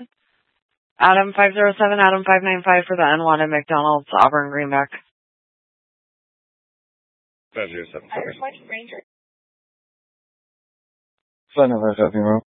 Adam 507, Adam 595 for the unwanted McDonald's, Auburn, Greenback. 507. Ranger. Flight 95,